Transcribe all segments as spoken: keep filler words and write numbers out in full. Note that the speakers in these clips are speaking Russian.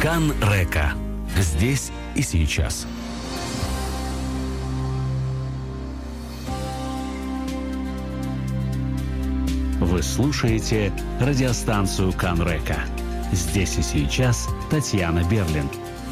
Кан Река. Здесь и сейчас. Вы слушаете радиостанцию Кан Река. Здесь и сейчас Татьяна Берлин.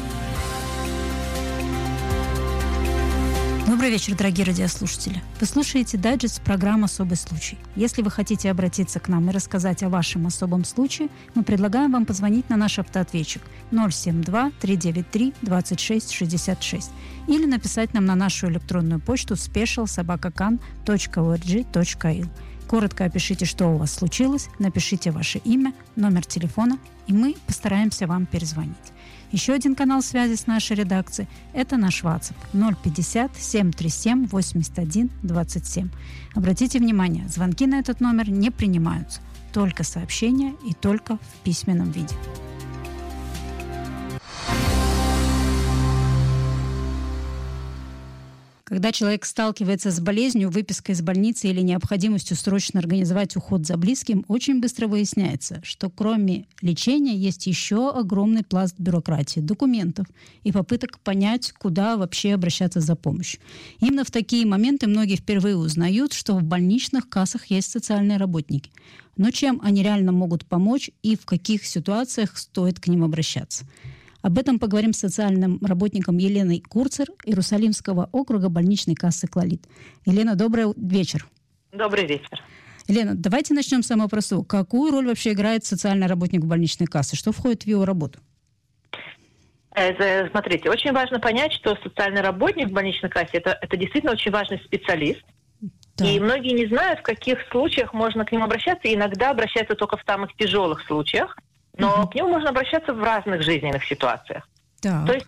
Добрый вечер, дорогие радиослушатели. Вы слушаете дайджест программы «Особый случай». Если вы хотите обратиться к нам и рассказать о вашем особом случае, мы предлагаем вам позвонить на наш автоответчик ноль семь два три девять три двадцать шесть шестьдесят шесть или написать нам на нашу электронную почту спешиал собака кан точка орг точка ил. Коротко опишите, что у вас случилось, напишите ваше имя, номер телефона, и мы постараемся вам перезвонить. Еще один канал связи с нашей редакцией – это наш WhatsApp ноль пятьдесят семь тридцать семь восемьдесят один двадцать семь. Обратите внимание, звонки на этот номер не принимаются, только сообщения и только в письменном виде. Когда человек сталкивается с болезнью, выпиской из больницы или необходимостью срочно организовать уход за близким, очень быстро выясняется, что кроме лечения есть еще огромный пласт бюрократии, документов и попыток понять, куда вообще обращаться за помощью. Именно в такие моменты многие впервые узнают, что в больничных кассах есть социальные работники. Но чем они реально могут помочь и в каких ситуациях стоит к ним обращаться? Об этом поговорим с социальным работником Еленой Курцер Иерусалимского округа больничной кассы «Клалит». Елена, добрый вечер. Добрый вечер. Елена, давайте начнем с самого простого. Какую роль вообще играет социальный работник в больничной кассе? Что входит в его работу? Смотрите, очень важно понять, что социальный работник в больничной кассе это, это действительно очень важный специалист. Да. И многие не знают, в каких случаях можно к ним обращаться. И иногда обращаются только в самых тяжелых случаях. Но угу. к нему можно обращаться в разных жизненных ситуациях. Так. То есть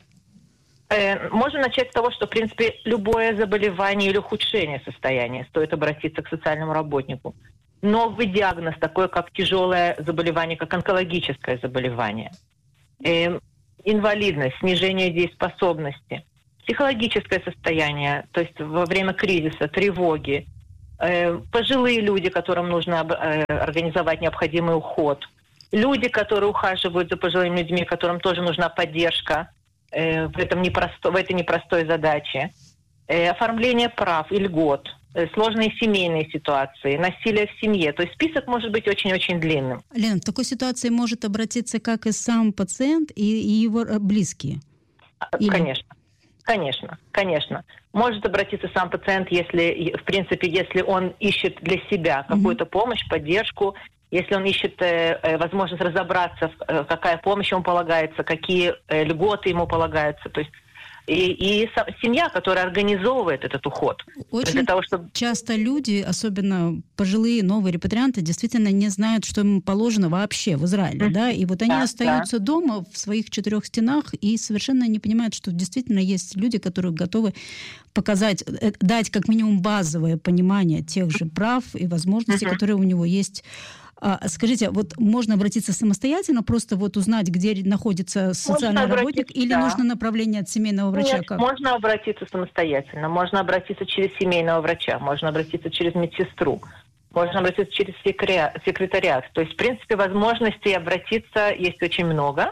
э, можно начать с того, что, в принципе, любое заболевание или ухудшение состояния стоит обратиться к социальному работнику. Новый диагноз, такой как тяжелое заболевание, как онкологическое заболевание, э, инвалидность, снижение дееспособности, психологическое состояние, то есть во время кризиса, тревоги, э, пожилые люди, которым нужно э, организовать необходимый уход, люди, которые ухаживают за пожилыми людьми, которым тоже нужна поддержка э, в, этом непросто, в этой непростой задаче, э, оформление прав и льгот, э, сложные семейные ситуации, насилие в семье. То есть список может быть очень-очень длинным. Лена, в такой ситуации может обратиться как и сам пациент, и, и его близкие? Или... Конечно. Конечно, конечно. Может обратиться сам пациент, если, в принципе, если он ищет для себя какую-то mm-hmm. помощь, поддержку, если он ищет э, возможность разобраться, э, какая помощь ему полагается, какие э, льготы ему полагаются. То есть и, и со, семья, которая организовывает этот уход. Очень для того, чтобы... часто люди, особенно пожилые новые репатрианты, действительно не знают, что им положено вообще в Израиле. Mm-hmm. Да? И вот они да, остаются да. дома в своих четырех стенах и совершенно не понимают, что действительно есть люди, которые готовы показать, дать как минимум базовое понимание тех же прав и возможностей, mm-hmm. которые у него есть. А, скажите, вот можно обратиться самостоятельно, просто вот узнать, где находится социальный можно работник, или да. нужно направление от семейного врача? Нет, как? можно обратиться самостоятельно, можно обратиться через семейного врача, можно обратиться через медсестру, можно обратиться через секретариат. То есть, в принципе, возможностей обратиться есть очень много.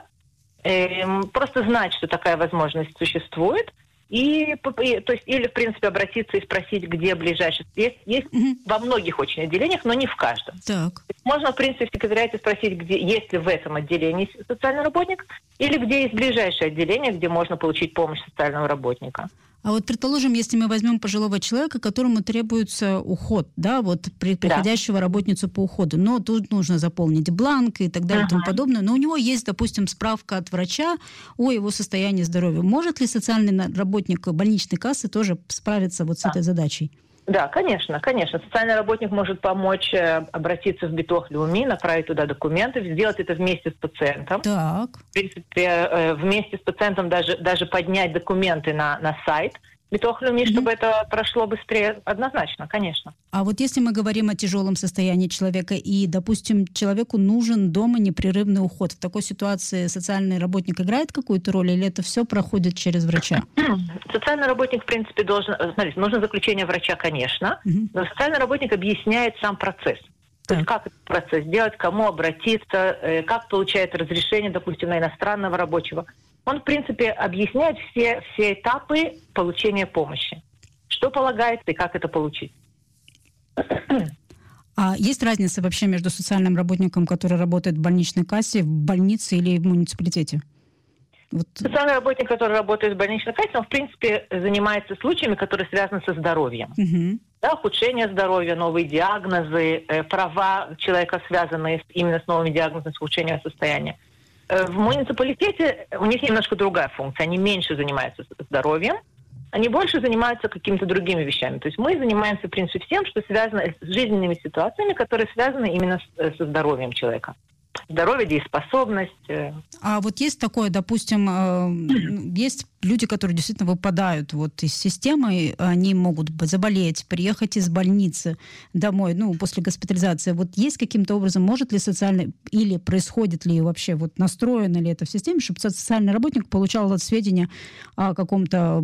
Эм, просто знать, что такая возможность существует. И, то есть, или, в принципе, обратиться и спросить, где ближайший. Есть, есть mm-hmm. во многих очень отделениях, но не в каждом. Так. Можно, в принципе, в секретариате спросить, где, есть ли в этом отделении социальный работник, или где есть ближайшее отделение, где можно получить помощь социального работника. А вот, предположим, если мы возьмем пожилого человека, которому требуется уход, да, вот при, приходящего да. работницу по уходу, но тут нужно заполнить бланк и так далее uh-huh. и тому подобное, но у него есть, допустим, справка от врача о его состоянии здоровья. Может ли социальный работник больничной кассы тоже справиться вот с да. этой задачей? Да, конечно, конечно. Социальный работник может помочь обратиться в Битох Леуми, направить туда документы, сделать это вместе с пациентом. Так. В принципе, вместе с пациентом даже, даже поднять документы на, на сайт Битох Леуми, mm-hmm. чтобы это прошло быстрее. Однозначно, конечно. А вот если мы говорим о тяжелом состоянии человека, и, допустим, человеку нужен дома непрерывный уход, в такой ситуации социальный работник играет какую-то роль, или это все проходит через врача? Социальный работник, в принципе, должен... Смотрите, нужно заключение врача, конечно, mm-hmm. но социальный работник объясняет сам процесс. То есть как этот процесс делать, кому обратиться, как получает разрешение, допустим, на иностранного рабочего. Он, в принципе, объясняет все, все этапы получения помощи. Что полагается и как это получить. А есть разница вообще между социальным работником, который работает в больничной кассе, в больнице или в муниципалитете? Вот. Социальный работник, который работает в больничной кассе, он, в принципе, занимается случаями, которые связаны со здоровьем. Угу. Да, ухудшение здоровья, новые диагнозы, э, права человека, связанные с, именно с новыми диагнозами, с ухудшением состояния. Э, в муниципалитете у них немножко другая функция. Они меньше занимаются здоровьем, они больше занимаются какими-то другими вещами. То есть мы занимаемся, в принципе, всем, что связано с жизненными ситуациями, которые связаны именно с, со здоровьем человека. Здоровье, дееспособность. А вот есть такое, допустим, есть люди, которые действительно выпадают вот из системы, они могут заболеть, приехать из больницы домой, ну, после госпитализации. Вот есть каким-то образом, может ли социальный, или происходит ли вообще, вот настроено ли это в системе, чтобы социальный работник получал сведения о каком-то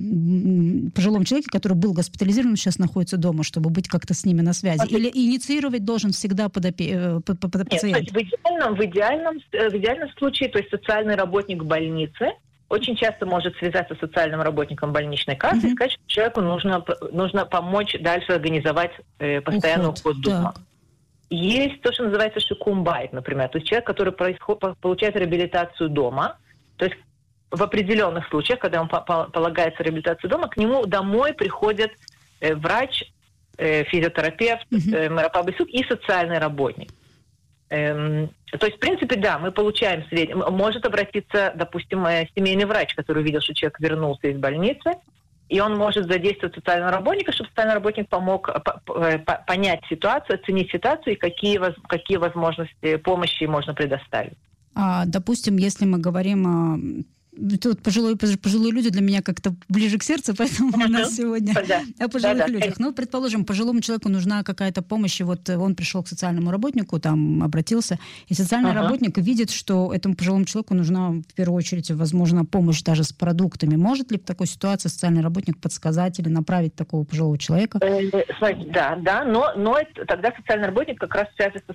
пожилом человеке, который был госпитализирован, сейчас находится дома, чтобы быть как-то с ними на связи? А или инициировать должен всегда подопе... пациент? Нет, в идеальном, в, идеальном, в идеальном случае, то есть социальный работник больницы очень часто может связаться с социальным работником больничной кассы mm-hmm. и сказать, что человеку нужно, нужно помочь дальше организовать э, постоянный уход, уход дома. Так. Есть то, что называется шикум-байт, например. То есть человек, который происход, получает реабилитацию дома, то есть в определенных случаях, когда ему полагается реабилитация дома, к нему домой приходит э, врач, э, физиотерапевт, mm-hmm. э, мэропабысук и социальный работник. Эм, то есть, в принципе, да, мы получаем сведения. Может обратиться, допустим, семейный врач, который увидел, что человек вернулся из больницы, и он может задействовать социального работника, чтобы социальный работник помог понять ситуацию, оценить ситуацию и какие, какие возможности помощи можно предоставить. А, допустим, если мы говорим о... Тут пожилые, пожилые люди для меня как-то ближе к сердцу, поэтому у нас сегодня да. о пожилых да, да. людях. Ну, предположим, пожилому человеку нужна какая-то помощь, и вот он пришел к социальному работнику, там обратился, и социальный ага. работник видит, что этому пожилому человеку нужна в первую очередь, возможно, помощь даже с продуктами. Может ли в такой ситуации социальный работник подсказать или направить такого пожилого человека? Смотрите, да, да, но, но это, тогда социальный работник как раз связывается